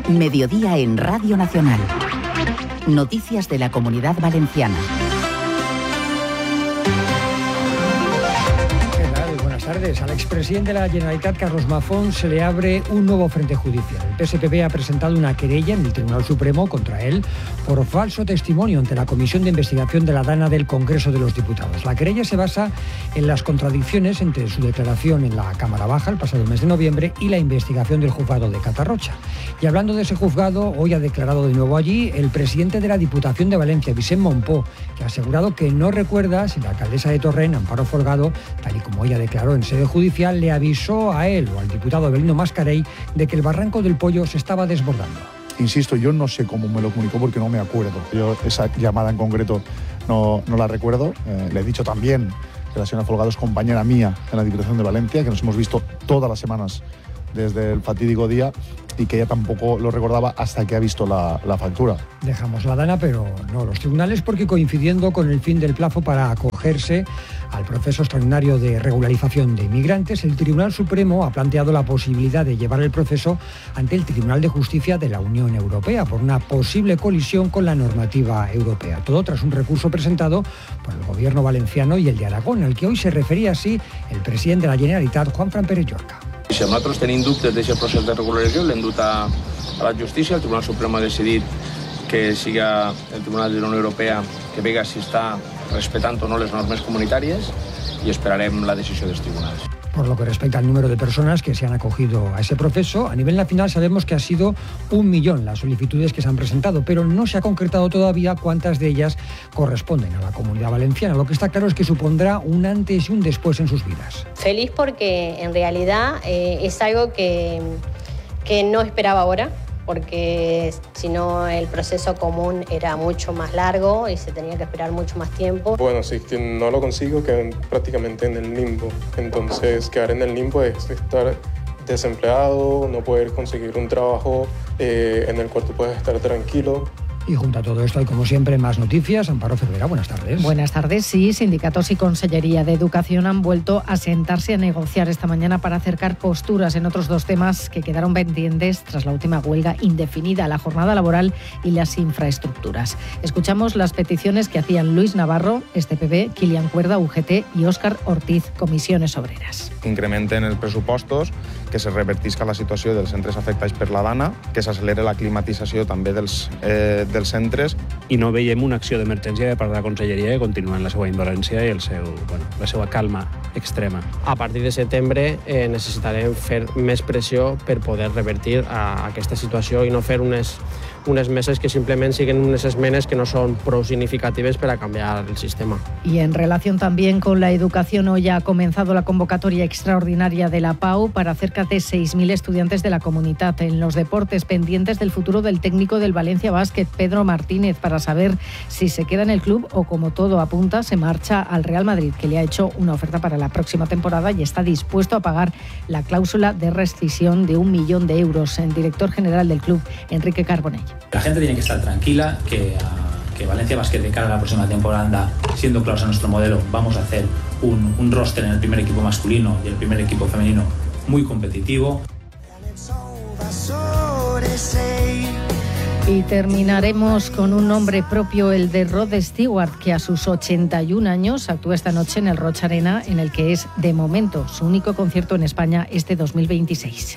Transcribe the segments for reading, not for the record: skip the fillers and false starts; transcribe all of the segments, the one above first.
Mediodía en Radio Nacional. Noticias de la Comunidad Valenciana. Buenas tardes. Al expresidente de la Generalitat, Carlos Mazón, se le abre un nuevo frente judicial. El PSPB ha presentado una querella en el Tribunal Supremo contra él por falso testimonio ante la Comisión de Investigación de la Dana del Congreso de los Diputados. La querella se basa en las contradicciones entre su declaración en la Cámara Baja el pasado mes de noviembre y la investigación del juzgado de Catarrocha. Y hablando de ese juzgado, hoy ha declarado de nuevo allí el presidente de la Diputación de Valencia, Vicent Monpó, que ha asegurado que no recuerda si la alcaldesa de Torrent, Amparo Folgado, tal y como ella declaró en sede judicial, le avisó a él o al diputado Avelino Mascarell de que el barranco del Pollo se estaba desbordando. Insisto, yo no sé cómo me lo comunicó porque no me acuerdo. Yo esa llamada en concreto no la recuerdo. Le he dicho también que la señora Folgado es compañera mía en la Diputación de Valencia, que nos hemos visto todas las semanas desde el fatídico día y que ella tampoco lo recordaba hasta que ha visto la factura. Dejamos la Dana, pero no los tribunales, porque coincidiendo con el fin del plazo para acogerse al proceso extraordinario de regularización de inmigrantes, el Tribunal Supremo ha planteado la posibilidad de llevar el proceso ante el Tribunal de Justicia de la Unión Europea por una posible colisión con la normativa europea. Todo tras un recurso presentado por el Gobierno valenciano y el de Aragón, al que hoy se refería así el presidente de la Generalitat, Juanfran Pérez Llorca. Si nosaltres tenim dubtes d'aquest procés de regularització, l'hem dut a la justícia. El Tribunal Supremo ha decidit que siga el Tribunal de la Unió Europea que vega si està respetant o no les normes comunitàries i esperarem la decisió dels tribunals. Por lo que respecta al número de personas que se han acogido a ese proceso, a nivel nacional sabemos que ha sido 1 millón las solicitudes que se han presentado, pero no se ha concretado todavía cuántas de ellas corresponden a la Comunidad Valenciana. Lo que está claro es que supondrá un antes y un después en sus vidas. Feliz porque en realidad es algo que no esperaba ahora, porque si no el proceso común era mucho más largo y se tenía que esperar mucho más tiempo. Bueno, si es que no lo consigo, quedo prácticamente en el limbo. Entonces, quedar en el limbo es estar desempleado, no poder conseguir un trabajo en el cual tú puedes estar tranquilo. Y junto a todo esto hay, como siempre, más noticias. Amparo Cervera, buenas tardes. Buenas tardes. Sí, sindicatos y Consellería de Educación han vuelto a sentarse a negociar esta mañana para acercar posturas en otros dos temas que quedaron pendientes tras la última huelga indefinida, la jornada laboral y las infraestructuras. Escuchamos las peticiones que hacían Luis Navarro, STPB, Kilian Cuerda, UGT y Óscar Ortiz, Comissiones Obreres. Incrementen els pressupostos, que se revertisca la situació dels centres afectats per la Dana, que s'accelere la climatització també dels centres. I no veiem una acció d'emergència de part de la Conselleria que continua en la seva indolència i la seva calma extrema. A partir de setembre necessitarem fer més pressió per poder revertir aquesta situació i no fer unes meses que simplement siguen unes esmenes que no son prou significatives para cambiar el sistema. Y en relación también con la educación, hoy ha comenzado la convocatoria extraordinaria de la PAU para cerca de 6.000 estudiantes de la comunidad. En los deportes, pendientes del futuro del técnico del Valencia Basket, Pedro Martínez, para saber si se queda en el club o, como todo apunta, se marcha al Real Madrid, que le ha hecho una oferta para la próxima temporada y está dispuesto a pagar la cláusula de rescisión de 1 millón de euros. El director general del club, Enrique Carbonell. La gente tiene que estar tranquila que Valencia Basket de cara a la próxima temporada, siendo claros a nuestro modelo, vamos a hacer un roster en el primer equipo masculino y el primer equipo femenino muy competitivo. Y terminaremos con un nombre propio, el de Rod Stewart, que a sus 81 años actúa esta noche en el Roig Arena, en el que es, de momento, su único concierto en España este 2026.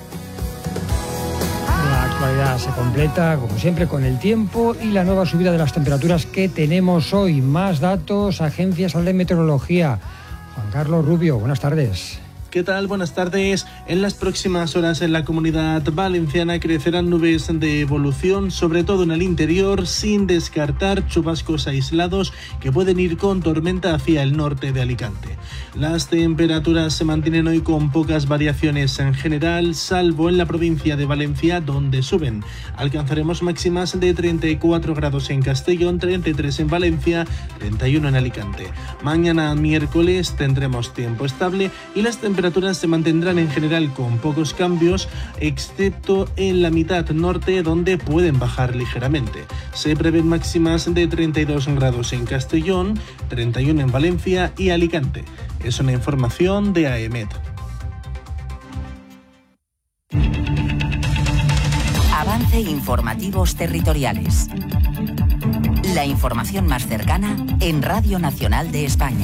La actualidad se completa, como siempre, con el tiempo y la nueva subida de las temperaturas que tenemos hoy. Más datos, agencias de meteorología. Juan Carlos Rubio, buenas tardes. ¿Qué tal? Buenas tardes. En las próximas horas en la Comunidad Valenciana crecerán nubes de evolución, sobre todo en el interior, sin descartar chubascos aislados que pueden ir con tormenta hacia el norte de Alicante. Las temperaturas se mantienen hoy con pocas variaciones en general, salvo en la provincia de Valencia, donde suben. Alcanzaremos máximas de 34 grados en Castellón, 33 en Valencia, 31 en Alicante. Mañana miércoles tendremos tiempo estable y las temperaturas se mantendrán en general con pocos cambios, excepto en la mitad norte, donde pueden bajar ligeramente. Se prevén máximas de 32 grados en Castellón, 31 en Valencia y Alicante. Es una información de AEMET. 15 informativos territoriales. La información más cercana en Radio Nacional de España.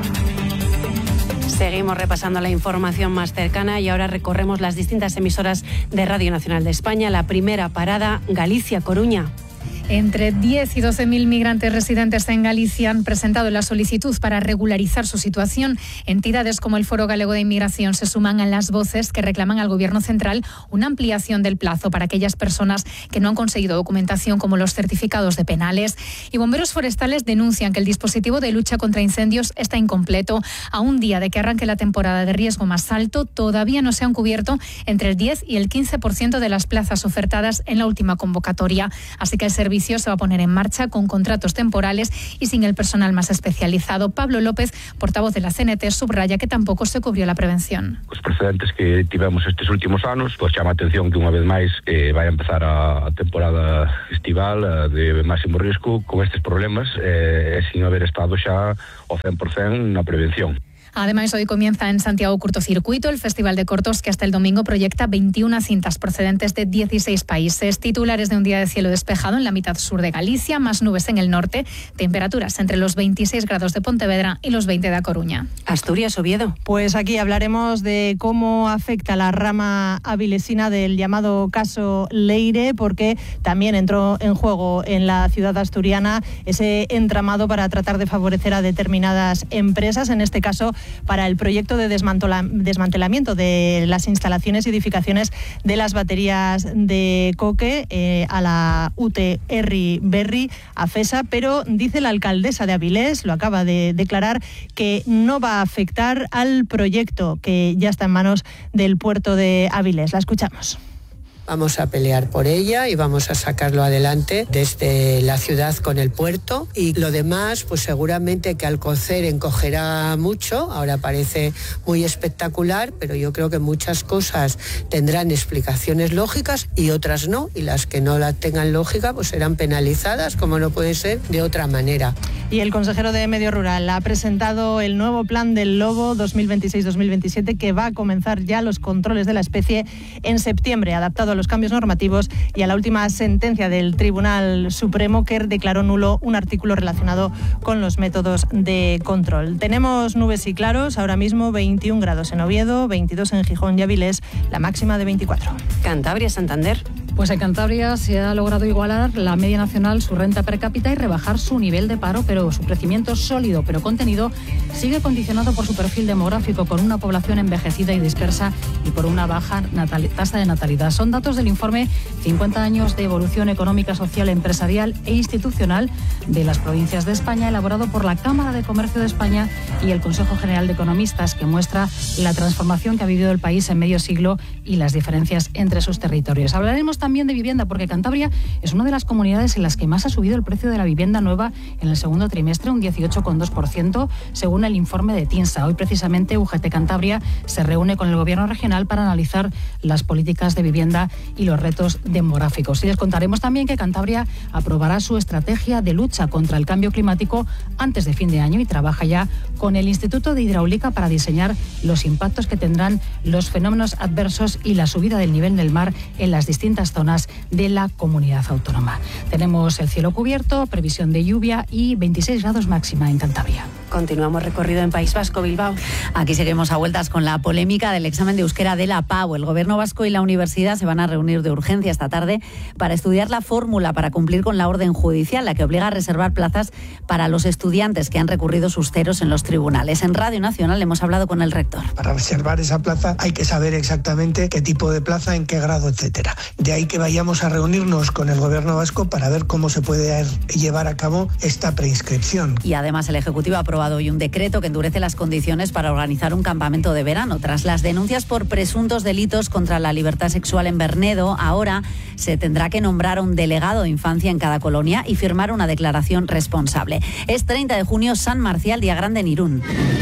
Seguimos repasando la información más cercana y ahora recorremos las distintas emisoras de Radio Nacional de España. La primera parada, Galicia-Coruña. Entre 10 y 12.000 migrantes residentes en Galicia han presentado la solicitud para regularizar su situación. Entidades como el Foro Galego de Inmigración se suman a las voces que reclaman al Gobierno central una ampliación del plazo para aquellas personas que no han conseguido documentación, como los certificados de penales. Y bomberos forestales denuncian que el dispositivo de lucha contra incendios está incompleto. A un día de que arranque la temporada de riesgo más alto, todavía no se han cubierto entre el 10 y el 15% de las plazas ofertadas en la última convocatoria. Así que el servicio se va a poner en marcha con contratos temporales y sin el personal más especializado. Pablo López, portavoz de la CNT, subraya que tampoco se cubrió la prevención. Os precedentes que tivemos estes últimos anos, pois chama a atención que unha vez máis vai a empezar a temporada estival de máximo risco con estes problemas sin haber estado xa ao 100% na prevención. Además, hoy comienza en Santiago Cortocircuito, el Festival de Cortos, que hasta el domingo proyecta 21 cintas procedentes de 16 países. Titulares de un día de cielo despejado en la mitad sur de Galicia, más nubes en el norte, temperaturas entre los 26 grados de Pontevedra y los 20 de A Coruña. Asturias, Oviedo. Pues aquí hablaremos de cómo afecta la rama avilesina del llamado caso Leire, porque también entró en juego en la ciudad asturiana ese entramado para tratar de favorecer a determinadas empresas, en este caso para el proyecto de desmantelamiento de las instalaciones y edificaciones de las baterías de coque a la UTE Herri Berri, a FESA, pero dice la alcaldesa de Avilés, lo acaba de declarar, que no va a afectar al proyecto que ya está en manos del puerto de Avilés. La escuchamos. Vamos a pelear por ella y vamos a sacarlo adelante desde la ciudad con el puerto, y lo demás pues seguramente que al cocer encogerá mucho. Ahora parece muy espectacular, pero yo creo que muchas cosas tendrán explicaciones lógicas y otras no, y las que no la tengan lógica pues serán penalizadas, como no puede ser de otra manera. Y el consejero de Medio Rural ha presentado el nuevo plan del lobo 2026-2027, que va a comenzar ya los controles de la especie en septiembre, adaptado a los cambios normativos y a la última sentencia del Tribunal Supremo, que declaró nulo un artículo relacionado con los métodos de control. Tenemos nubes y claros, ahora mismo 21 grados en Oviedo, 22 en Gijón y Avilés, la máxima de 24. Cantabria, Santander. Pues en Cantabria se ha logrado igualar la media nacional, su renta per cápita, y rebajar su nivel de paro, pero su crecimiento sólido pero contenido sigue condicionado por su perfil demográfico, con una población envejecida y dispersa y por una baja tasa de natalidad. Son datos del informe 50 años de evolución económica, social, empresarial e institucional de las provincias de España, elaborado por la Cámara de Comercio de España y el Consejo General de Economistas, que muestra la transformación que ha vivido el país en medio siglo y las diferencias entre sus territorios. Hablaremos también de vivienda, porque Cantabria es una de las comunidades en las que más ha subido el precio de la vivienda nueva en el segundo trimestre, un 18,2%, según el informe de TINSA. Hoy precisamente UGT Cantabria se reúne con el Gobierno regional para analizar las políticas de vivienda y los retos demográficos. Y les contaremos también que Cantabria aprobará su estrategia de lucha contra el cambio climático antes de fin de año y trabaja ya con el Instituto de Hidráulica para diseñar los impactos que tendrán los fenómenos adversos y la subida del nivel del mar en las distintas zonas de la comunidad autónoma. Tenemos el cielo cubierto, previsión de lluvia y 26 grados máxima en Cantabria. Continuamos recorrido en País Vasco, Bilbao. Aquí seguimos a vueltas con la polémica del examen de euskera de la PAU. El Gobierno vasco y la universidad se van a reunir de urgencia esta tarde para estudiar la fórmula para cumplir con la orden judicial, la que obliga a reservar plazas para los estudiantes que han recurrido sus ceros en los tribunales. En Radio Nacional hemos hablado con el rector. Para reservar esa plaza hay que saber exactamente qué tipo de plaza, en qué grado, etcétera. De ahí que vayamos a reunirnos con el Gobierno vasco para ver cómo se puede llevar a cabo esta preinscripción. Y además el Ejecutivo ha aprobado hoy un decreto que endurece las condiciones para organizar un campamento de verano. Tras las denuncias por presuntos delitos contra la libertad sexual en Bernedo, ahora se tendrá que nombrar un delegado de infancia en cada colonia y firmar una declaración responsable. Es 30 de junio, San Marcial, día grande en Irún.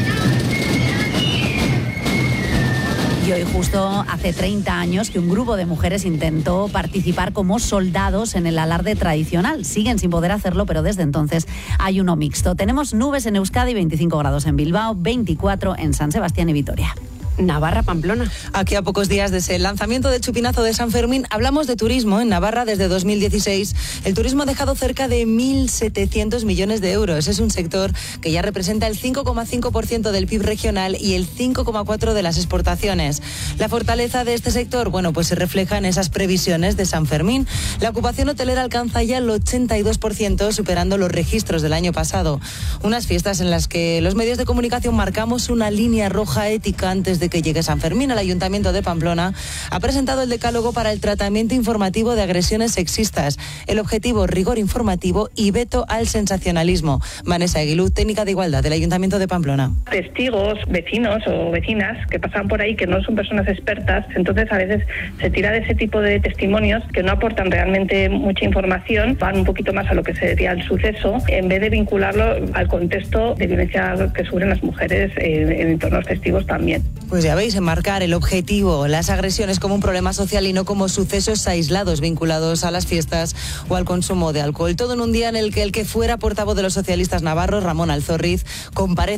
Y hoy justo hace 30 años que un grupo de mujeres intentó participar como soldados en el alarde tradicional. Siguen sin poder hacerlo, pero desde entonces hay uno mixto. Tenemos nubes en Euskadi, 25 grados en Bilbao, 24 en San Sebastián y Vitoria. Navarra-Pamplona. Aquí a pocos días de ese lanzamiento del chupinazo de San Fermín, hablamos de turismo. En Navarra, desde 2016, el turismo ha dejado cerca de 1.700 millones de euros. Es un sector que ya representa el 5,5% del PIB regional y el 5,4% de las exportaciones. La fortaleza de este sector, pues se refleja en esas previsiones de San Fermín. La ocupación hotelera alcanza ya el 82%, superando los registros del año pasado. Unas fiestas en las que los medios de comunicación marcamos una línea roja ética antes de que llegue San Fermín. El Ayuntamiento de Pamplona ha presentado el decálogo para el tratamiento informativo de agresiones sexistas. El objetivo, rigor informativo y veto al sensacionalismo. Vanessa Aguiluz, técnica de igualdad del Ayuntamiento de Pamplona. Testigos, vecinos o vecinas que pasan por ahí, que no son personas expertas, entonces a veces se tira de ese tipo de testimonios que no aportan realmente mucha información, van un poquito más a lo que sería el suceso, en vez de vincularlo al contexto de violencia que sufren las mujeres en entornos festivos también. Pues ya veis, enmarcar el objetivo, las agresiones como un problema social y no como sucesos aislados vinculados a las fiestas o al consumo de alcohol. Todo en un día en el que fuera portavoz de los socialistas navarros, Ramón Alzorriz, comparece